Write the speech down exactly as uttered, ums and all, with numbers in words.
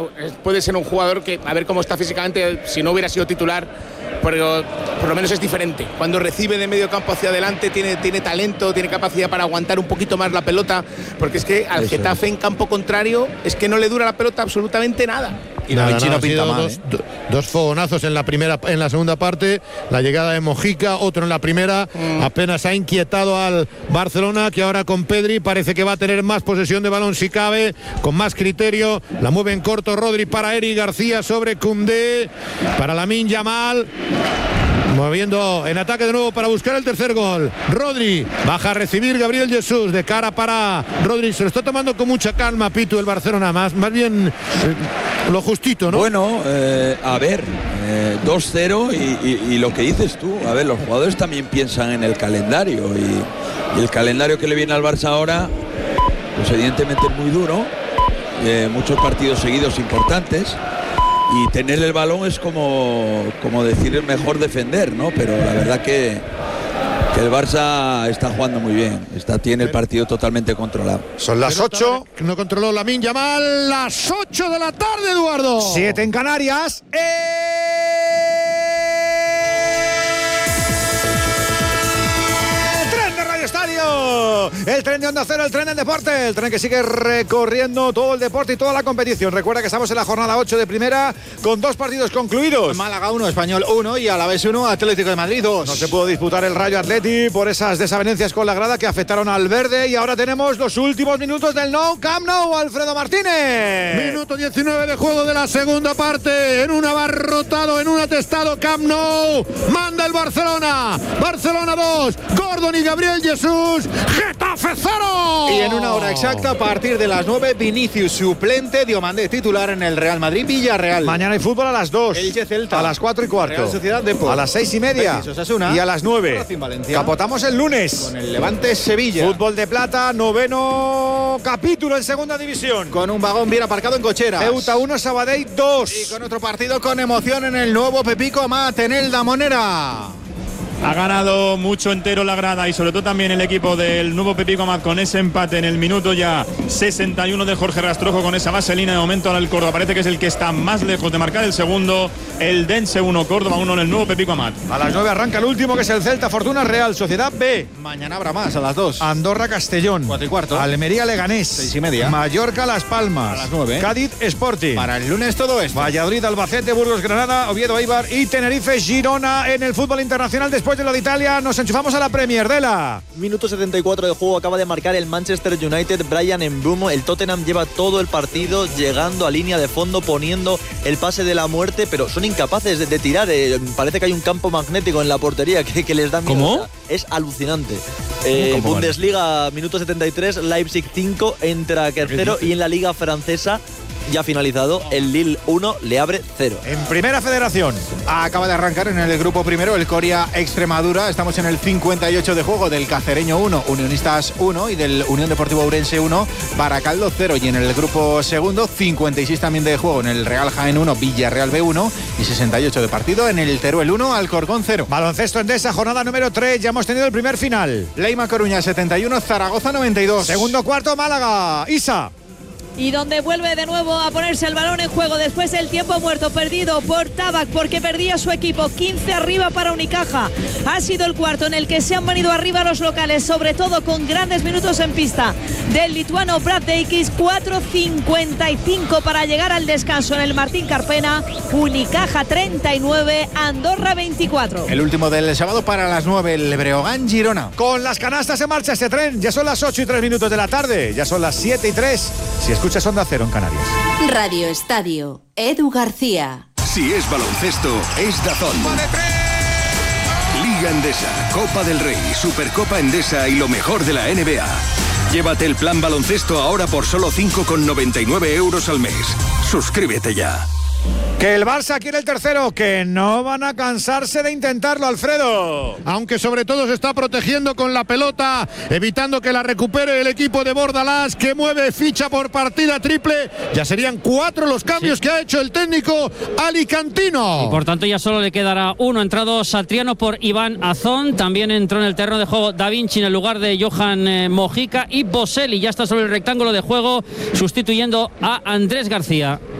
puede ser un jugador que, a ver cómo está físicamente, si no hubiera sido titular, pero por lo menos es diferente. Cuando recibe de medio campo hacia adelante tiene, tiene talento, tiene capacidad para aguantar un poquito más la pelota, porque es que al Getafe en campo contrario es que no le dura la pelota absolutamente nada. Y nada, nada, no pinta mal, dos, ¿eh? dos fogonazos en la primera, en la segunda parte, la llegada de Mojica, otro en la primera, mm. apenas ha inquietado al Barcelona, que ahora con Pedri parece que va a tener más posesión de balón si cabe, con más criterio, la mueve en corto Rodri para Eric García sobre Koundé, para Lamine Yamal, moviendo en ataque de nuevo para buscar el tercer gol. Rodri baja a recibir Gabriel Jesús, de cara para Rodri, se lo está tomando con mucha calma Pitu el Barcelona, más, más bien eh, lo justito, ¿no? Bueno, eh, a ver, eh, dos cero y, y, y lo que dices tú, a ver, los jugadores también piensan en el calendario y, y el calendario que le viene al Barça ahora, pues evidentemente es muy duro, eh, muchos partidos seguidos importantes. Y tener el balón es como, como decir mejor defender, ¿no? Pero la verdad que, que el Barça está jugando muy bien. Está, tiene el partido totalmente controlado. Son las ocho. No controló Lamine Yamal. Las ocho de la tarde, Eduardo. Siete en Canarias. ¡Eh! El tren de Onda Cero, el tren del deporte, el tren que sigue recorriendo todo el deporte y toda la competición. Recuerda que estamos en la jornada ocho de primera con dos partidos concluidos. Málaga uno, Español uno y Alavés uno, Atlético de Madrid dos. No se pudo disputar el Rayo Atleti por esas desavenencias con la grada que afectaron al verde y ahora tenemos los últimos minutos del Nou Camp Nou, Alfredo Martínez. Minuto diecinueve de juego de la segunda parte, en un abarrotado, en un atestado Camp Nou. Manda el Barcelona, Barcelona dos, Gordon y Gabriel Jesús. ¡Getafe cero! Y en una hora exacta, a partir de las nueve, Vinicius suplente, Diomandé titular en el Real Madrid Villarreal. Mañana hay fútbol a las dos. Elche Celta. A las cuatro y cuarto. Real Sociedad Depor. A las seis y media. Betis, Osasuna. Y a las nueve. Capotamos el lunes. Con el Levante Sevilla. Fútbol de plata, noveno capítulo en segunda división. Con un vagón bien aparcado en cocheras. Ceuta uno, Sabadell dos. Y con otro partido con emoción en el nuevo Pepico Amat, en el Damonera. Ha ganado mucho entero la grada y sobre todo también el equipo del nuevo Pepico Amat con ese empate en el minuto ya sesenta y uno de Jorge Rastrojo con esa vaselina. De momento ahora el Córdoba parece que es el que está más lejos de marcar el segundo. El Dense uno, Córdoba uno en el nuevo Pepico Amat. A las nueve arranca el último, que es el Celta Fortuna Real Sociedad B. Mañana habrá más a las dos. Andorra Castellón. Cuatro y cuarto. Almería Leganés. Seis y media. Mallorca Las Palmas. A las nueve. Cádiz Sporting. Para el lunes todo esto. Valladolid Albacete, Burgos Granada, Oviedo Eibar y Tenerife Girona en el fútbol internacional. Después de lo de Italia nos enchufamos a la Premier de la. Minuto setenta y cuatro de juego, acaba de marcar el Manchester United, Brian Mbeumo. El Tottenham lleva todo el partido llegando a línea de fondo, poniendo el pase de la muerte, pero son incapaces de, de tirar. Eh, parece que hay un campo magnético en la portería que, que les da miedo. ¿Cómo? O sea, es alucinante. Eh, Bundesliga, vale. Minuto setenta y tres, Leipzig cinco, entra tercero, y en la Liga Francesa, ya finalizado, el Lille uno, le abre cero. En Primera Federación acaba de arrancar en el grupo primero el Coria Extremadura. Estamos en el cincuenta y ocho de juego del Cacereño uno, Unionistas uno y del Unión Deportivo Ourense uno, Baracaldo cero. Y en el grupo segundo, cincuenta y seis también de juego en el Real Jaén uno, Villarreal B uno y sesenta y ocho de partido en el Teruel uno, Alcorcón cero. Baloncesto Endesa, jornada número tres, ya hemos tenido el primer final. Leima Coruña setenta y uno, Zaragoza noventa y dos. Segundo cuarto, Málaga. Isa. Y donde vuelve de nuevo a ponerse el balón en juego después del tiempo muerto perdido por Tabac, porque perdía su equipo. Quince arriba para Unicaja. Ha sido el cuarto en el que se han venido arriba los locales, sobre todo con grandes minutos en pista del lituano Brad Deikis. Cuatro cincuenta y cinco para llegar al descanso en el Martín Carpena. Unicaja treinta y nueve, Andorra veinticuatro. El último del sábado para las nueve, el Breogán Girona. Con las canastas en marcha este tren. Ya son las ocho y tres minutos de la tarde. Ya son las siete y tres. Si escuchas Onda Cero en Canarias. Radio Estadio, Edu García. Si es baloncesto, es Dazón. Liga Endesa, Copa del Rey, Supercopa Endesa y lo mejor de la N B A. Llévate el plan baloncesto ahora por solo cinco con noventa y nueve euros al mes. Suscríbete ya. Que el Barça quiere el tercero, que no van a cansarse de intentarlo, Alfredo. Aunque sobre todo se está protegiendo con la pelota, evitando que la recupere el equipo de Bordalás, que mueve ficha por partida triple. Ya serían cuatro los cambios sí. que ha hecho el técnico alicantino. Y por tanto ya solo le quedará uno. Ha entrado Satriano por Iván Azón. También entró en el terreno de juego Da Vinci en el lugar de Johan eh, Mojica. Y Boselli ya está sobre el rectángulo de juego, sustituyendo a Andrés García.